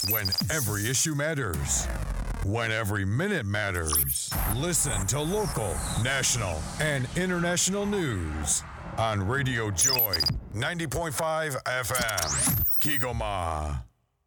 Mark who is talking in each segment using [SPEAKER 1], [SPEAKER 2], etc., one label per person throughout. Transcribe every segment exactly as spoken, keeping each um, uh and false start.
[SPEAKER 1] When every issue matters. When every minute matters. Listen to local, national, and international news on Radio Joy ninety point five F M. Kigoma.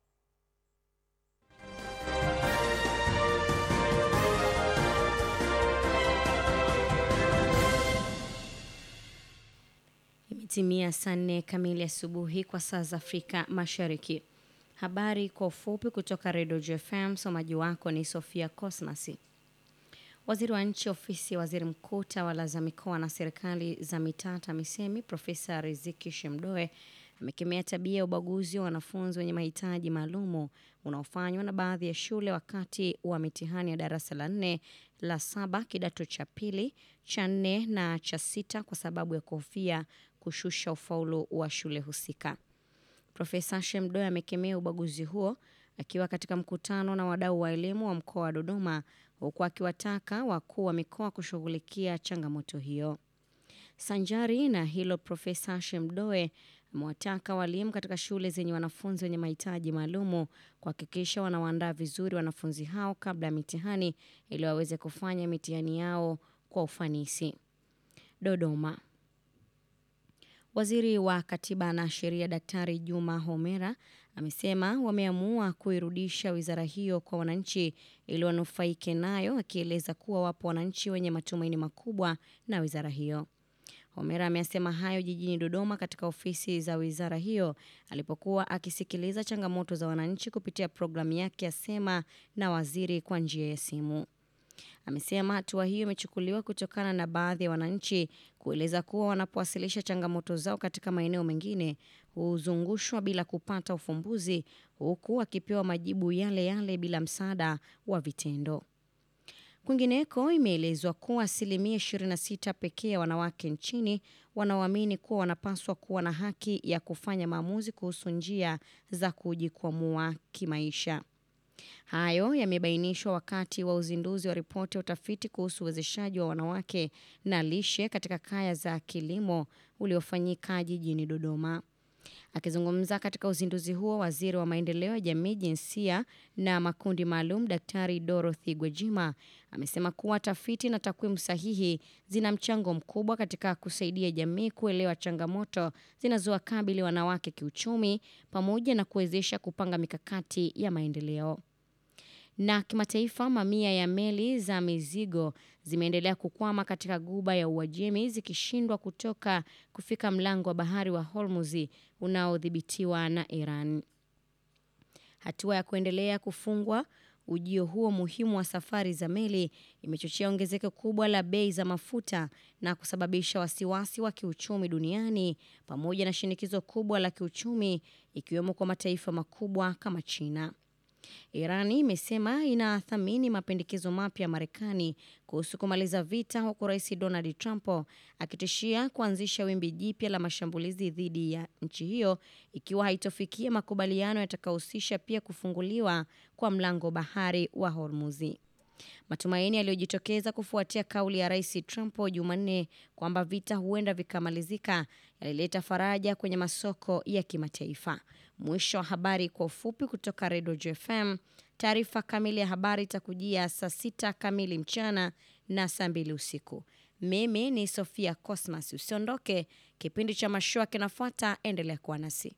[SPEAKER 2] Imetimia saa nne kamili asubuhi kwa saa za Afrika Mashariki. Habari kwa ufupi kutoka Radio J F M, somaji wako ni Sofia Cosmas. Waziri wa Nchi Ofisi ya Waziri Mkuu, Tawala za Mikoa na Serikali za Mitaa TAMISEMI, Profesa Riziki Shemdoe amekemea tabia ya ubaguzi wa wanafunzi wenye mahitaji maalumu unaofanywa na baadhi ya shule wakati wa mitihani ya darasa la nne, la saba, kidato cha pili, cha nne na cha sita kwa sababu ya kuhofia kushusha ufaulu wa shule husika. Profesa Shemdoe amekemea ubaguzi huo akiwa katika mkutano na wadau wa elimu wa mkoa wa Dodoma, huku akiwataka wakuu wa mikoa kushughulikia changamoto hiyo. Sanjari na hilo, Profesa Shemdoe amewataka walimu katika shule zenye wanafunzi wenye mahitaji maalumu kuhakikisha wanawaandaa vizuri wanafunzi hao kabla ya mitihani ili waweze kufanya mitihani yao kwa ufanisi. Dodoma. Waziri wa Katiba na Sheria Daktari Juma Homera amesema wameamua kuirudisha wizara hiyo kwa wananchi ili wanufaike nayo, akieleza kuwa wapo wananchi wenye matumaini makubwa na wizara hiyo. Homera amesema hayo jijini Dodoma katika ofisi za wizara hiyo alipokuwa akisikiliza changamoto za wananchi kupitia programu yake ya Sema na Waziri kwa njia ya simu. Amesema hatua hiyo imechukuliwa kutokana na baadhi ya wananchi kueleza kuwa wanapowasilisha changamoto zao katika maeneo mengine huzungushwa bila kupata ufumbuzi, huku wakipewa majibu yale yale bila msaada wa vitendo. Kwingineko, imeelezwa kuwa asilimia ishirini na sita pekee ya wanawake nchini wanaoamini kuwa wanapaswa kuwa na haki ya kufanya maamuzi kuhusu njia za kujikwamua kimaisha. Hayo yamebainishwa wakati wa uzinduzi wa ripoti ya utafiti kuhusu uwezeshaji wa wanawake na lishe katika kaya za kilimo uliofanyika jijini Dodoma. Akizungumza katika uzinduzi huo, waziri wa maendeleo ya jamii, jinsia na makundi maalum, Daktari Dorothy Gwajima amesema kuwa tafiti na takwimu sahihi zina mchango mkubwa katika kusaidia jamii kuelewa changamoto zinazowakabili wanawake kiuchumi pamoja na kuwezesha kupanga mikakati ya maendeleo. Na kimataifa, mamia ya meli za mizigo zimeendelea kukwama katika Ghuba ya Uajemi zikishindwa kutoka kufika mlango wa bahari wa Hormuz unaodhibitiwa na Iran. Hatua ya kuendelea kufungwa ujio huo muhimu wa safari za meli imechochea ongezeko kubwa la bei za mafuta na kusababisha wasiwasi wa kiuchumi duniani pamoja na shinikizo kubwa la kiuchumi ikiwemo kwa mataifa makubwa kama China. Irani imesema inathamini mapendekezo mapya ya Marekani kuhusu kumaliza vita, huku Rais Donald Trump akitishia kuanzisha wimbi jipya la mashambulizi dhidi ya nchi hiyo ikiwa haitofikia makubaliano yatakayohusisha pia kufunguliwa kwa mlango bahari wa Hormuz. Matumaini yaliyojitokeza kufuatia kauli ya Rais Trump Jumanne kwamba vita huenda vikamalizika yalileta faraja kwenye masoko ya kimataifa. Mwisho wa habari kwa ufupi kutoka Radio J F M. Taarifa kamili ya habari itakujia saa sita kamili mchana na saa mbili usiku. Mimi ni Sofia Cosmas. Usiondoke, kipindi cha mashua kinafuata, endelea kuwa nasi.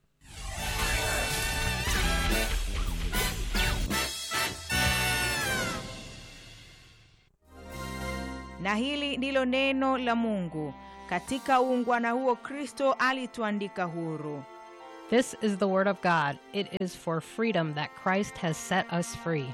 [SPEAKER 3] Na hili ndilo neno la Mungu. Katika uungwana huo Kristo alituandika huru.
[SPEAKER 4] This is the word of God. It is for freedom that Christ has set us free.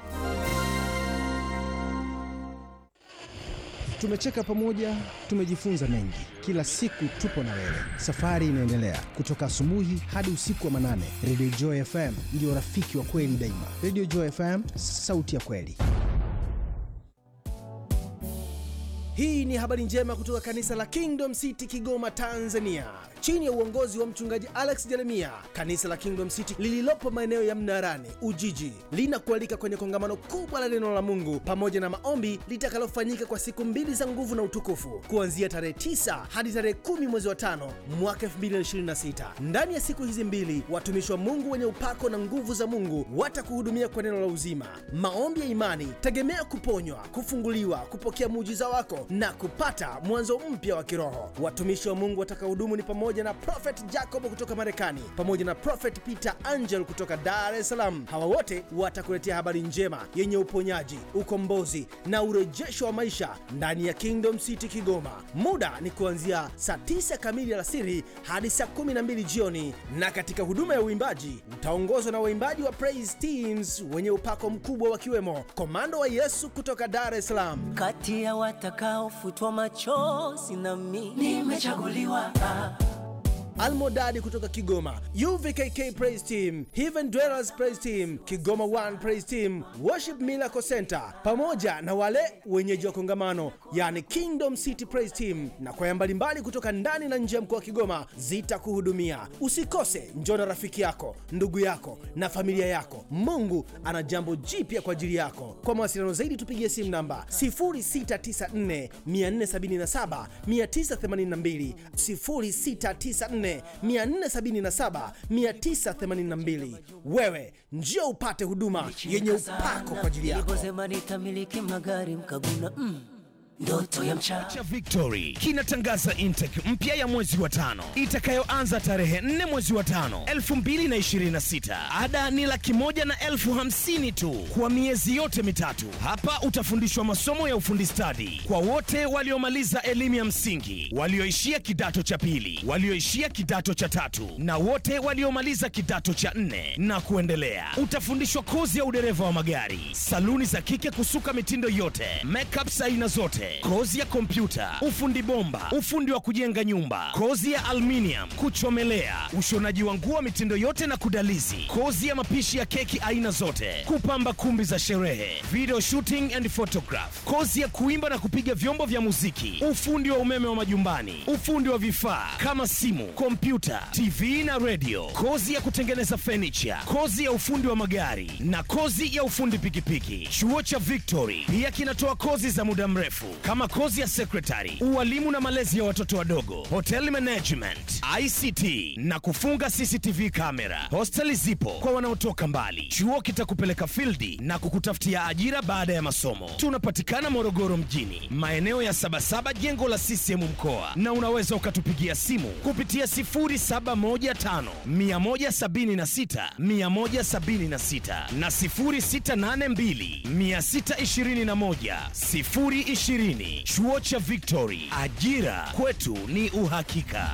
[SPEAKER 5] Tumecheka pamoja, tumejifunza mengi. Kila siku tupo na wewe. Safari inaendelea kutoka asubuhi hadi usiku wa manane. Radio Joy F M ndio rafiki wa kweli daima. Radio Joy F M, sauti ya kweli. Hii ni habari njema kutoka kanisa la Kingdom City Kigoma, Tanzania. Chini ya uongozi wa mchungaji Alex Jeremia, kanisa la Kingdom City lililopo maeneo ya Mnarani, Ujiji, linakualika kwenye kongamano kubwa la neno la Mungu pamoja na maombi litakalofanyika kwa siku mbili za nguvu na utukufu kuanzia tarehe tisa hadi tarehe kumi mwezi wa tano mwaka elfu mbili ishirini na sita. Ndani ya siku hizi mbili, watumishi wa Mungu wenye upako na nguvu za Mungu watakuhudumia kwa neno la uzima, maombi ya imani, tegemea kuponywa, kufunguliwa, kupokea muujiza wako na kupata mwanzo mpya wa kiroho. Watumishi wa Mungu watakaohudumu ni pamoja na Prophet Jacob kutoka Marekani pamoja na Prophet Peter Angel kutoka Dar es Salaam. Hawa wote watakuletea habari njema yenye uponyaji, ukombozi na urejesho wa maisha ndani ya Kingdom City Kigoma. Muda ni kuanzia saa tisa kamili alasiri hadi saa kumi na mbili jioni, na katika huduma ya uimbaji utaongozwa na waimbaji wa Praise Teams wenye upako mkubwa wakiwemo Komando wa Yesu kutoka Dar es Salaam.
[SPEAKER 6] Kati ya watakaofutwa machozi na mimi nimechaguliwa.
[SPEAKER 5] Almodadi kutoka Kigoma, U V K K Praise Team, Heaven Dwellers Praise Team, Kigoma One Praise Team, Worship Miracle Center, pamoja na wale wenyeji wa kongamano yani Kingdom City Praise Team na kwaya mbalimbali kutoka ndani na nje ya mkoa wa Kigoma zitakuhudumia. Usikose, njoo na rafiki yako, ndugu yako na familia yako. Mungu ana jambo jipya kwa ajili yako. Kwa mawasiliano zaidi tupigie simu namba sifuri sita tisa nne nne seven saba tisa themanini mbili, sifuri sita tisa nne nne seven saba tisa themanini mbili. Wewe njoo upate huduma yenye upako kwa ajili yako.
[SPEAKER 6] Niliposema nitamiliki magari mkaguna mm. Ndoto ya mchana
[SPEAKER 7] cha Victory kinatangaza intake mpya ya mwezi wa tano itakayoanza tarehe nne mwezi wa tano elfu mbili na ishirini na sita. Ada ni laki moja na elfu hamsini tu kwa miezi yote mitatu. Hapa utafundishwa masomo ya ufundi stadi kwa wote waliomaliza elimu ya msingi, walioishia kidato cha pili, walioishia kidato cha tatu na wote waliomaliza kidato cha nne na kuendelea. Utafundishwa kozi ya udereva wa magari, saluni za kike kusuka mitindo yote, makeup aina zote, kozi ya kompyuta, ufundi bomba, ufundi wa kujenga nyumba, kozi ya aluminium, kuchomelea, ushonaji wa nguo mitindo yote na kudalizi, kozi ya mapishi ya keki aina zote, kupamba kumbi za sherehe, video shooting and photograph, kozi ya kuimba na kupiga vyombo vya muziki, ufundi wa umeme wa majumbani, ufundi wa vifaa kama simu, kompyuta, T V na radio, kozi ya kutengeneza furniture, kozi ya ufundi wa magari na kozi ya ufundi pikipiki. Chuo cha Victory pia kinatoa kozi za muda mrefu kama kozi ya secretary, ualimu na malezi ya watoto wadogo, hotel management, I C T na kufunga C C T V kamera. Hosteli zipo kwa wanaotoka mbali. Chuo kitakupeleka fieldi na kukutafutia ajira baada ya masomo. Tunapatikana Morogoro mjini, maeneo ya Sabasaba, jengo la C C M mkoa, na unaweza ukatupigia simu kupitia sifuri saba moja tano mia moja sabini na sita mia moja sabini na sita na sifuri sita nane mbili mia sita ishirini na moja sifuri ishirini. Chuo cha Victory, ajira kwetu ni uhakika.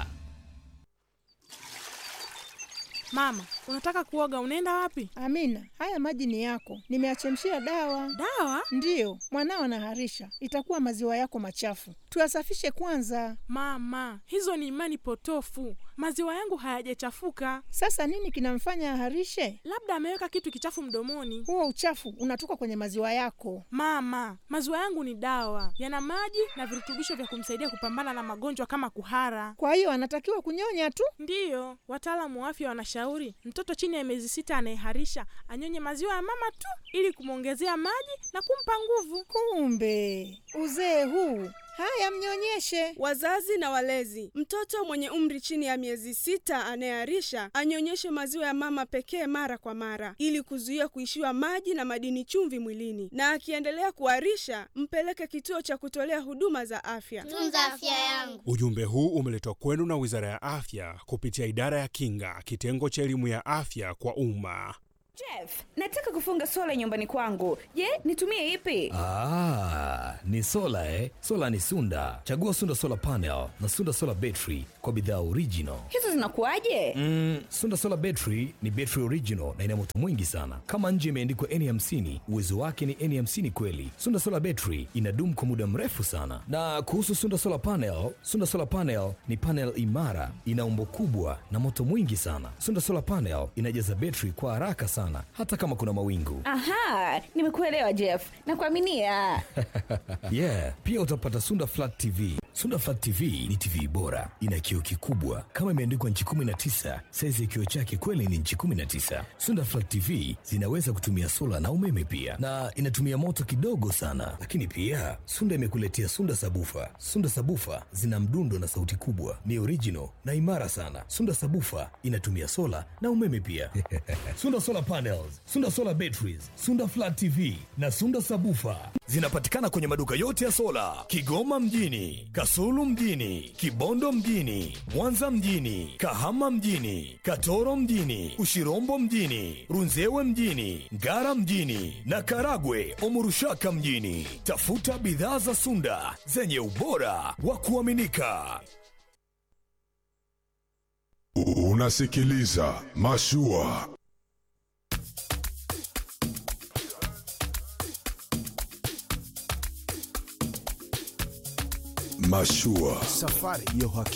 [SPEAKER 8] Mama, unataka kuoga, unaenda wapi?
[SPEAKER 9] Amina, haya maji ni yako. Nimeachemshia dawa.
[SPEAKER 8] Dawa?
[SPEAKER 9] Ndiyo, mwanao anaharisha. Itakuwa maziwa yako machafu. Tuyasafishe kwanza.
[SPEAKER 8] Mama, hizo ni imani potofu. Maziwa yangu hayajachafuka.
[SPEAKER 9] Sasa nini kinamfanya aharishe?
[SPEAKER 8] Labda ameweka kitu kichafu mdomoni.
[SPEAKER 9] Huo uchafu unatoka kwenye maziwa yako.
[SPEAKER 8] Mama, maziwa yangu ni dawa. Yana maji na virutubisho vya kumsaidia kupambana na magonjwa kama kuhara.
[SPEAKER 9] Kwa hiyo anatakiwa kunyonya tu?
[SPEAKER 8] Ndiyo, wataalamu wa afya wanashauri mtoto chini ya miezi sita anayeharisha anyonye maziwa ya mama tu ili kumwongezea maji na kumpa nguvu.
[SPEAKER 9] Kumbe uzee huu! Haya, mnyonyeshe.
[SPEAKER 10] Wazazi na walezi, mtoto mwenye umri chini ya miezi sita anayeharisha anyonyeshe maziwa ya mama pekee mara kwa mara ili kuzuia kuishiwa maji na madini chumvi mwilini, na akiendelea kuharisha mpeleke kituo cha kutolea huduma za afya.
[SPEAKER 11] Tunza afya yangu.
[SPEAKER 12] Ujumbe huu umeletwa kwenu na Wizara ya Afya kupitia Idara ya Kinga, kitengo cha elimu ya afya kwa umma.
[SPEAKER 13] Jeff, nataka kufunga sola nyumbani kwangu. Je, nitumie ipi?
[SPEAKER 14] Ah, ni sola eh. Sola ni Sunda. Chagua Sunda Solar Panel na Sunda Solar Battery kwa bidhaa original.
[SPEAKER 13] Hizo zinakuaje?
[SPEAKER 14] Mm, Sunda Solar Battery ni battery original na ina moto mwingi sana. Kama nje imeandikwa N hamsini, uwezo wake ni N hamsini kweli. Sunda Solar Battery inadumu kwa muda mrefu sana. Na kuhusu Sunda Solar Panel, Sunda Solar Panel ni panel imara, ina umbo kubwa na moto mwingi sana. Sunda Solar Panel inajaza battery kwa haraka sana sana hata kama kuna mawingu.
[SPEAKER 13] Aha, nimekuelewa Jeff. Nakuaminia.
[SPEAKER 14] Yeah, pia utapata Sunda Flat T V. Sunda Flat T V ni T V bora, ina kioo kikubwa kama imeandikwa nchi kumi na tisa. Saizi ya kioo chake kweli ni nchi kumi na tisa. Sunda Flat T V zinaweza kutumia sola na umeme pia, na inatumia moto kidogo sana. Lakini pia Sunda imekuletea Sunda Sabufa. Sunda Sabufa zina mdundo na sauti kubwa, ni original na imara sana. Sunda Sabufa inatumia sola na umeme pia. Sunda Solar Panels, Sunda Solar Batteries, Sunda Flat T V na Sunda Sabufa zinapatikana kwenye maduka yote ya sola Kigoma mjini, Kasulu mjini, Kibondo mjini, Mwanza mjini, Kahama mjini, Katoro mjini, Ushirombo mjini, Runzewe mjini, Ngara mjini na Karagwe Omurushaka mjini. Tafuta bidhaa za Sunda zenye ubora wa kuaminika.
[SPEAKER 11] Unasikiliza Mashua. Mashua,
[SPEAKER 5] safari ya uhakika.